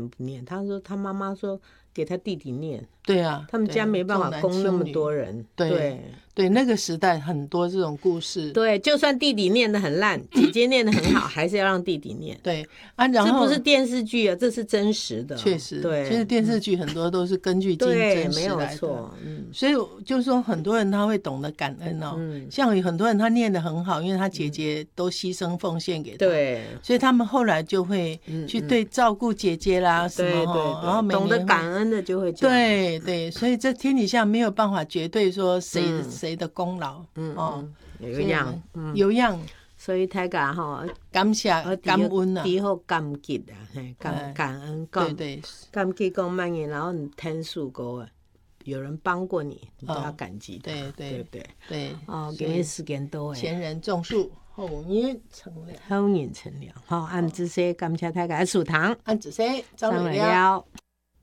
不念？他说他妈妈说给他弟弟念。 对啊， 他们家没办法供那么多人。 对，那个时代很多这种故事。 对，就算弟弟念得很烂，姐姐念得很好，还是要让弟弟念。 对啊，然后这不是电视剧啊，这是真实的。 确实， 对， 其实电视剧很多都是根据真实来的， 没有错。 所以就是说，很多人他会懂得感恩哦。像有很多人他念得很好，因为他姐姐都牺牲奉献给他， 对， 所以他们后来就会去照顾姐姐啦什么对， 然后懂得感恩的就会这样。对，所以这天底下没有办法绝对说谁的功劳。有样。 所以大家感谢感恩啊， 以后感激啊，感恩讲， 对， 感激讲慢言，然后你天数过有人帮过你，你都要感激他，对不对？ 对。 今天时间到， 前人种树，后人乘凉。 后人乘凉。按这些感谢大家，树堂， 按这些张美了。